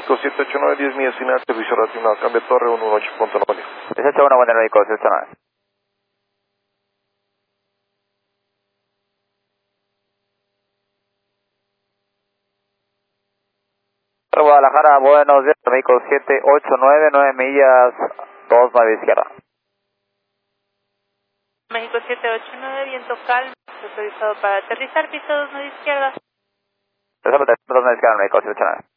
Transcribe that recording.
México 789, 10 millas final, servicio reasignado, cambio torre 118.9. 18-1, buen día, México 789. Guadalajara, buenos días, México 789, 9 millas, 29 izquierda. México 789, viento calmo, autorizado para aterrizar, piso 29 izquierda. 29 izquierda, México 789.